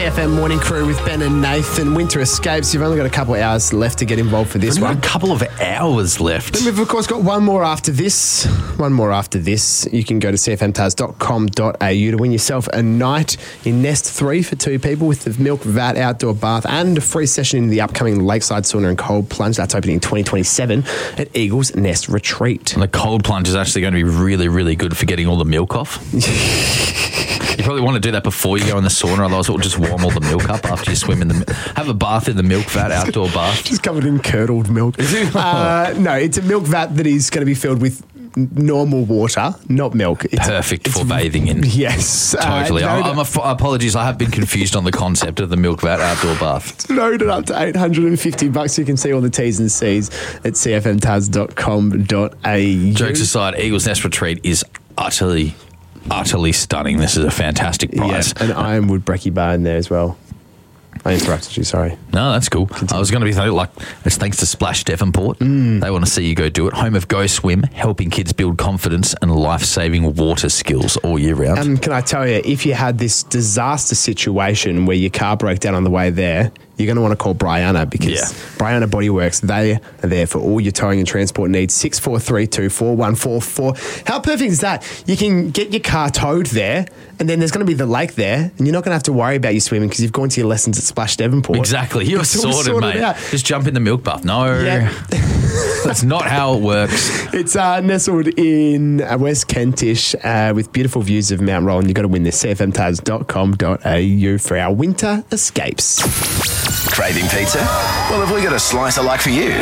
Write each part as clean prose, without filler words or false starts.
CFM Morning Crew with Ben and Nathan. Winter Escapes. You've only got a couple of hours left to get involved for this one. A couple of hours left. Then we've, of course, got one more after this. You can go to cfmtaz.com.au to win yourself a night in Nest 3 for 2 people with the Milk Vat outdoor bath and a free session in the upcoming Lakeside Sauna and Cold Plunge. That's opening in 2027 at Eagles Nest Retreat. And the cold plunge is actually going to be really, really good for getting all the milk off. You probably want to do that before you go in the sauna, otherwise it will just warm all the milk up after you swim in the... Have a bath in the Milk Vat outdoor bath. Just covered in curdled milk. No, it's a milk vat that is going to be filled with normal water, not milk. It's perfect for bathing in. Yes. Totally. Apologies, I have been confused on the concept of the Milk Vat outdoor bath. It's loaded up to $850. You can see all the T's and C's at cfmtaz.com.au. Jokes aside, Eagles Nest Retreat is utterly stunning. This is a fantastic price. Yeah, and Ironwood Brekkie Bar in there as well. I interrupted you, sorry. No, that's cool. Continue. I was going to be like, it's thanks to Splash Devonport. They want to see you go do it. Home of Go Swim, helping kids build confidence and life-saving water skills all year round. And can I tell you, if you had this disaster situation where your car broke down on the way there, you're going to want to call Brianna because Brianna Bodyworks, they are there for all your towing and transport needs. 64324144. How perfect is that? You can get your car towed there and then there's going to be the lake there and you're not going to have to worry about your swimming because you've gone to your lessons at Splash Devonport. Exactly. You're sorted, mate. Out. Just jump in the milk bath. No, that's not how it works. It's nestled in West Kentish with beautiful views of Mount Rowan. You've got to win this. cfmtaz.com.au for our winter escapes. Craving pizza? Well, have we got a slice of luck for you?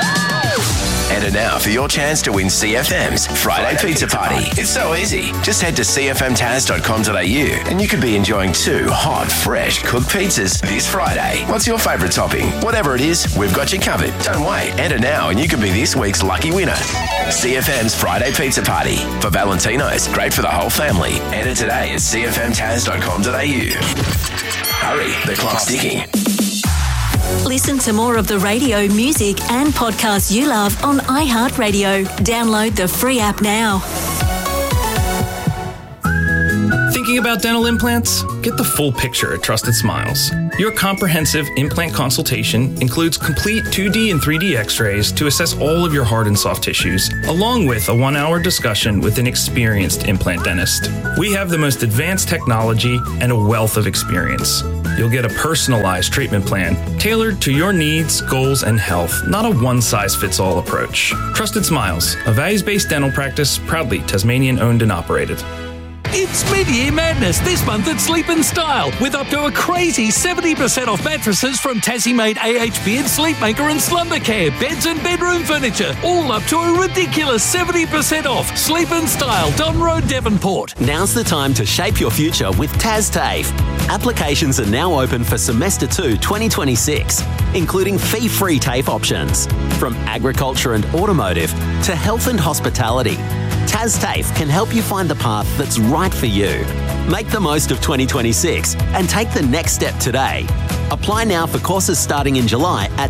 Enter now for your chance to win CFM's Friday Pizza Party. It's so easy. Just head to cfmtaz.com.au and you could be enjoying 2 hot, fresh cooked pizzas this Friday. What's your favourite topping? Whatever it is, we've got you covered. Don't wait. Enter now and you could be this week's lucky winner. CFM's Friday Pizza Party. For Valentino's, great for the whole family. Enter today at cfmtaz.com.au. Hurry, the clock's ticking. Listen to more of the radio, music and podcasts you love on iHeartRadio. Download the free app now. Thinking about dental implants? Get the full picture at Trusted Smiles. Your comprehensive implant consultation includes complete 2D and 3D x-rays to assess all of your hard and soft tissues, along with a 1-hour discussion with an experienced implant dentist. We have the most advanced technology and a wealth of experience. You'll get a personalized treatment plan tailored to your needs, goals, and health, not a one-size-fits-all approach. Trusted Smiles, a values-based dental practice, proudly Tasmanian-owned and operated. It's mid-year madness this month at Sleep & Style with up to a crazy 70% off mattresses from Tassie-made AHP and Sleepmaker and Slumbercare, beds and bedroom furniture, all up to a ridiculous 70% off. Sleep & Style, Don Road, Devonport. Now's the time to shape your future with TasTAFE. Applications are now open for Semester 2 2026, including fee-free TAFE options. From agriculture and automotive to health and hospitality, TasTAFE can help you find the path that's right for you. Make the most of 2026 and take the next step today. Apply now for courses starting in July at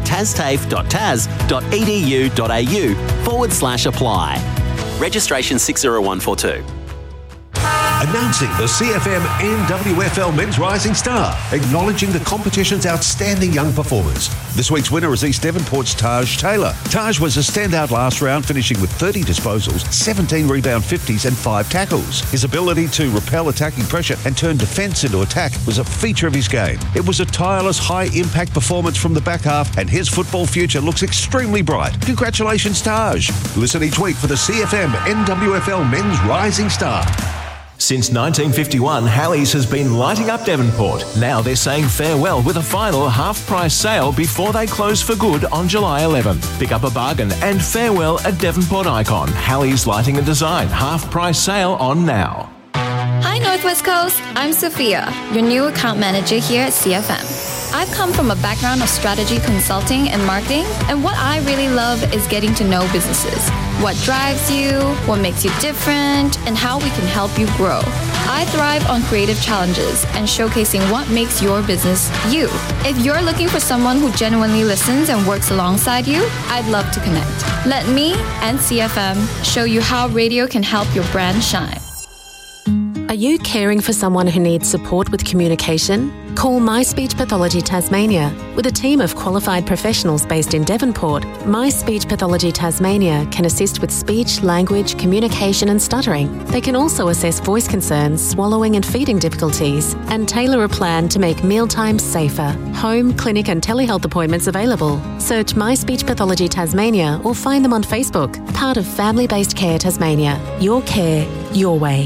tastafe.tas.edu.au/apply. Registration 60142. Announcing the CFM NWFL Men's Rising Star, acknowledging the competition's outstanding young performers. This week's winner is East Devonport's Taj Taylor. Taj was a standout last round, finishing with 30 disposals, 17 rebound 50s and 5 tackles. His ability to repel attacking pressure and turn defence into attack was a feature of his game. It was a tireless, high-impact performance from the back half, and his football future looks extremely bright. Congratulations, Taj. Listen each week for the CFM NWFL Men's Rising Star. Since 1951, Halleys has been lighting up Devonport. Now they're saying farewell with a final half-price sale before they close for good on July 11. Pick up a bargain and farewell at Devonport Icon. Halleys Lighting and Design. Half-price sale on now. Hi Northwest Coast, I'm Sophia, your new account manager here at CFM. I've come from a background of strategy consulting and marketing, and what I really love is getting to know businesses. What drives you, what makes you different, and how we can help you grow. I thrive on creative challenges and showcasing what makes your business you. If you're looking for someone who genuinely listens and works alongside you, I'd love to connect. Let me and CFM show you how radio can help your brand shine. Are you caring for someone who needs support with communication? Call My Speech Pathology Tasmania. With a team of qualified professionals based in Devonport, My Speech Pathology Tasmania can assist with speech, language, communication and stuttering. They can also assess voice concerns, swallowing and feeding difficulties, and tailor a plan to make mealtimes safer. Home, clinic and telehealth appointments available. Search My Speech Pathology Tasmania or find them on Facebook. Part of Family-Based Care Tasmania. Your care, your way.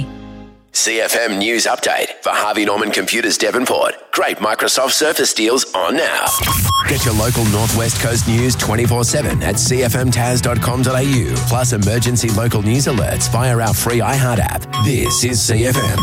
CFM News Update for Harvey Norman Computers Devonport. Great Microsoft Surface deals on now. Get your local Northwest Coast news 24/7 at cfmtaz.com.au. Plus emergency local news alerts via our free iHeart app. This is CFM.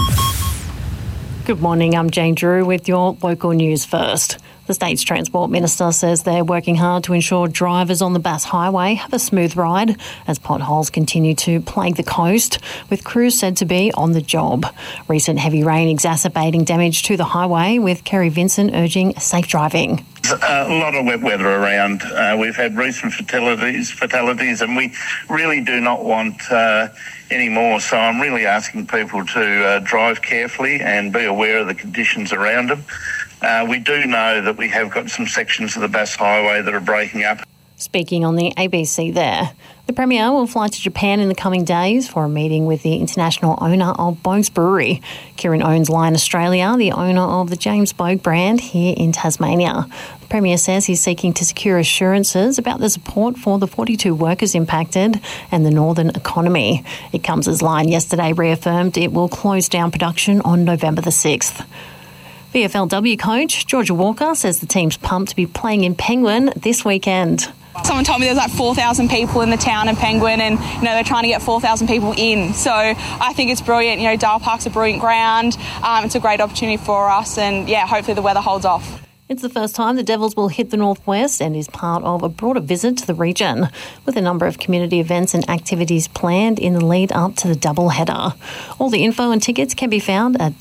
Good morning, I'm Jane Drew with your local news first. The state's Transport Minister says they're working hard to ensure drivers on the Bass Highway have a smooth ride as potholes continue to plague the coast, with crews said to be on the job. Recent heavy rain exacerbating damage to the highway, with Kerry Vincent urging safe driving. A lot of wet weather around. We've had recent fatalities, and we really do not want any more. So I'm really asking people to drive carefully and be aware of the conditions around them. We do know that we have got some sections of the Bass Highway that are breaking up. Speaking on the ABC there, the Premier will fly to Japan in the coming days for a meeting with the international owner of Boag's Brewery. Kieran owns Lion Australia, the owner of the James Boag brand here in Tasmania. The Premier says he's seeking to secure assurances about the support for the 42 workers impacted and the northern economy. It comes as Lion yesterday reaffirmed it will close down production on November the 6th. VFLW coach Georgia Walker says the team's pumped to be playing in Penguin this weekend. Someone told me there's like 4,000 people in the town in Penguin, and they're trying to get 4,000 people in. So I think it's brilliant. Dale Park's a brilliant ground. It's a great opportunity for us, and hopefully the weather holds off. It's the first time the Devils will hit the northwest and is part of a broader visit to the region, with a number of community events and activities planned in the lead up to the doubleheader. All the info and tickets can be found at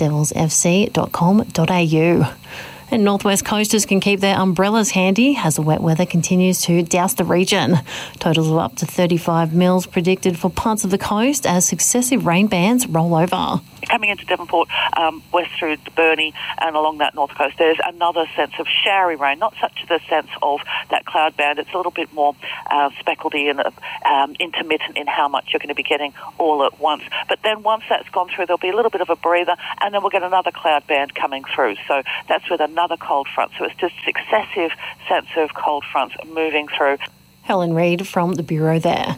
devilsfc.com.au. And Northwest coasters can keep their umbrellas handy as the wet weather continues to douse the region. Totals of up to 35 mils predicted for parts of the coast as successive rain bands roll over. Coming into Devonport, west through Burnie and along that north coast, there's another sense of showery rain, not such the sense of that cloud band. It's a little bit more speckledy and intermittent in how much you're going to be getting all at once. But then once that's gone through, there'll be a little bit of a breather, and then we'll get another cloud band coming through. So that's with another cold front. So it's just successive sense of cold fronts moving through. Helen Reid from the Bureau there.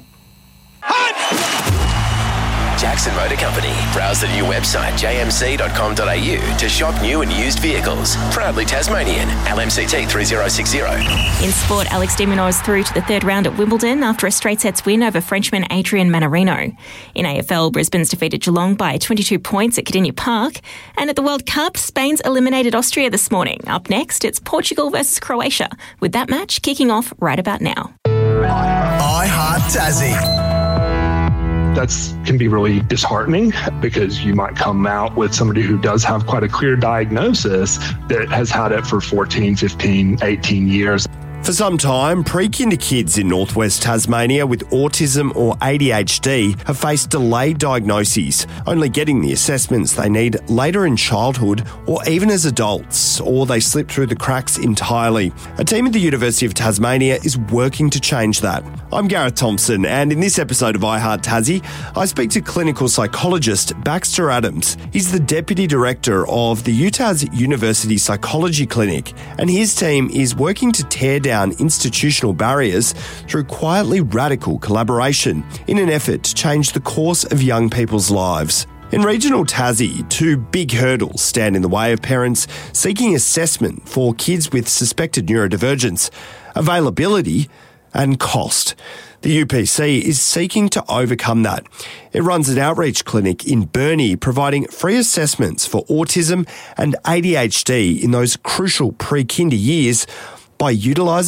Jackson Motor Company. Browse the new website jmc.com.au to shop new and used vehicles. Proudly Tasmanian. LMCT 3060. In sport, Alex de Minaur is through to the third round at Wimbledon after a straight sets win over Frenchman Adrian Manarino. In AFL, Brisbane's defeated Geelong by 22 points at Cardinia Park. And at the World Cup, Spain's eliminated Austria this morning. Up next, it's Portugal versus Croatia, with that match kicking off right about now. iHeart Tassie. That can be really disheartening because you might come out with somebody who does have quite a clear diagnosis that has had it for 14, 15, 18 years. For some time, pre-kinder kids in northwest Tasmania with autism or ADHD have faced delayed diagnoses, only getting the assessments they need later in childhood or even as adults, or they slip through the cracks entirely. A team at the University of Tasmania is working to change that. I'm Gareth Thompson, and in this episode of iHeart Tassie, I speak to clinical psychologist Baxter Adams. He's the Deputy Director of the UTAS University Psychology Clinic, and his team is working to tear down institutional barriers through quietly radical collaboration in an effort to change the course of young people's lives. In regional Tassie, two big hurdles stand in the way of parents seeking assessment for kids with suspected neurodivergence: availability and cost. The UPC is seeking to overcome that. It runs an outreach clinic in Burnie, providing free assessments for autism and ADHD in those crucial pre-kinder years by utilising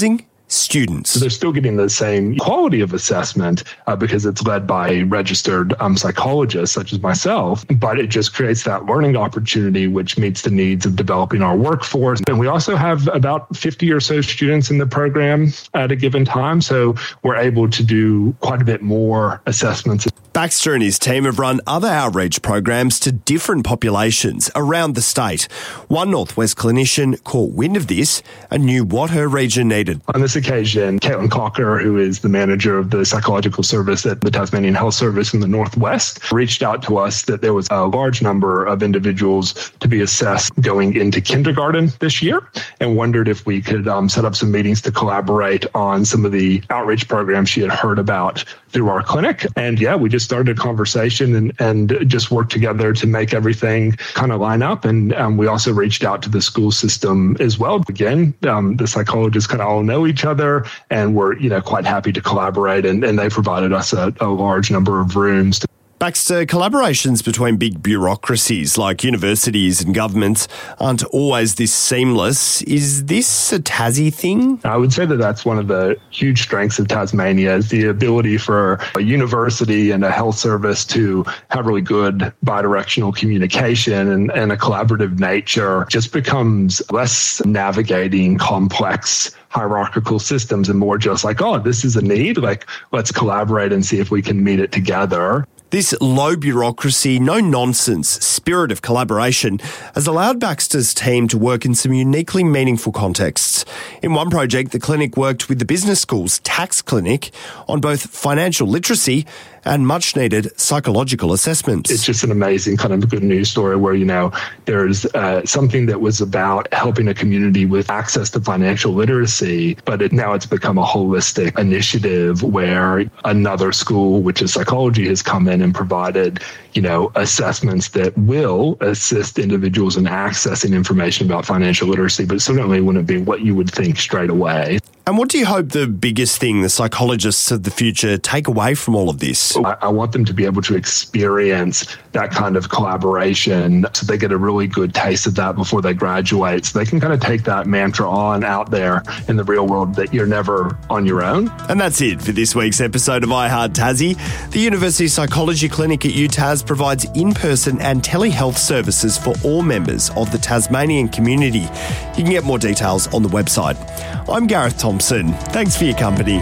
students. So they're still getting the same quality of assessment because it's led by registered psychologists such as myself, but it just creates that learning opportunity which meets the needs of developing our workforce. And we also have about 50 or so students in the program at a given time, so we're able to do quite a bit more assessments. Baxter and his team have run other outreach programs to different populations around the state. One Northwest clinician caught wind of this and knew what her region needed. On this occasion, Caitlin Cocker, who is the manager of the psychological service at the Tasmanian Health Service in the Northwest, reached out to us that there was a large number of individuals to be assessed going into kindergarten this year and wondered if we could set up some meetings to collaborate on some of the outreach programs she had heard about through our clinic. And yeah, we just started a conversation and just worked together to make everything kind of line up. And we also reached out to the school system as well. Again, the psychologists kind of all know each other and we're, quite happy to collaborate. And they provided us a large number of rooms. Baxter, collaborations between big bureaucracies like universities and governments aren't always this seamless. Is this a Tassie thing? I would say that that's one of the huge strengths of Tasmania is the ability for a university and a health service to have really good bidirectional communication and a collaborative nature. Just becomes less navigating complex hierarchical systems and more just like, oh, this is a need. Like, let's collaborate and see if we can meet it together. This low bureaucracy, no nonsense spirit of collaboration has allowed Baxter's team to work in some uniquely meaningful contexts. In one project, the clinic worked with the business school's tax clinic on both financial literacy and much needed psychological assessments. It's just an amazing kind of good news story where, there's something that was about helping a community with access to financial literacy, but now it's become a holistic initiative where another school, which is psychology, has come in and provided, assessments that will assist individuals in accessing information about financial literacy, but certainly wouldn't be what you would think straight away. And what do you hope the biggest thing the psychologists of the future take away from all of this? I want them to be able to experience that kind of collaboration so they get a really good taste of that before they graduate, so they can kind of take that mantra on out there in the real world that you're never on your own. And that's it for this week's episode of iHeart Tassie. The University Psychology Clinic at UTAS provides in-person and telehealth services for all members of the Tasmanian community. You can get more details on the website. I'm Gareth Thompson. Thanks for your company.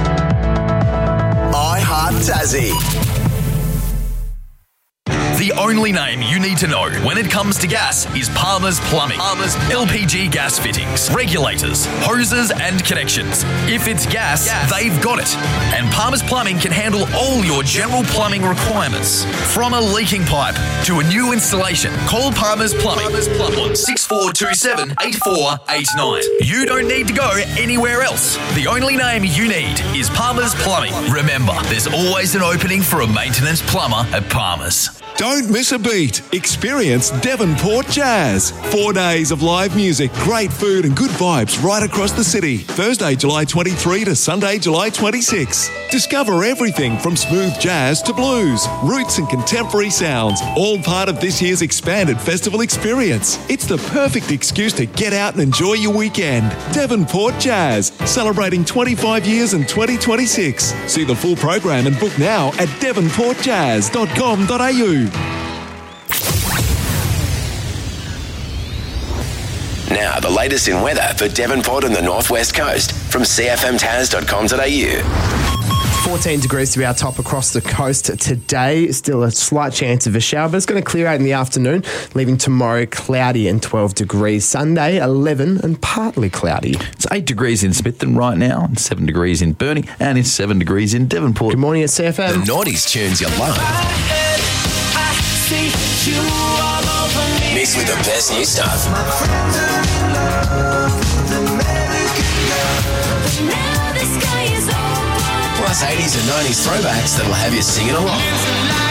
iHeart Tassie. The only name you need to know when it comes to gas is Palmer's Plumbing. Palmer's LPG gas fittings, regulators, hoses and connections. If it's gas, they've got it. And Palmer's Plumbing can handle all your general plumbing requirements. From a leaking pipe to a new installation, call Palmer's Plumbing on 6427 8489. You don't need to go anywhere else. The only name you need is Palmer's Plumbing. Remember, there's always an opening for a maintenance plumber at Palmer's. Don't miss a beat. Experience Devonport Jazz. 4 days of live music, great food and good vibes right across the city. Thursday, July 23 to Sunday, July 26. Discover everything from smooth jazz to blues, roots and contemporary sounds, all part of this year's expanded festival experience. It's the perfect excuse to get out and enjoy your weekend. Devonport Jazz, celebrating 25 years in 2026. See the full program and book now at devonportjazz.com.au. Now, the latest in weather for Devonport and the Northwest Coast from cfmtaz.com.au. 14 degrees to be our top across the coast today. Still a slight chance of a shower, but it's going to clear out in the afternoon, leaving tomorrow cloudy and 12 degrees. Sunday, 11 and partly cloudy. It's 8 degrees in Smithton right now, and 7 degrees in Burnie, and it's 7 degrees in Devonport. Good morning at CFM. The Naughties tunes you love. Mixed with the best new stuff. Plus 80s and 90s throwbacks that'll have you singing along.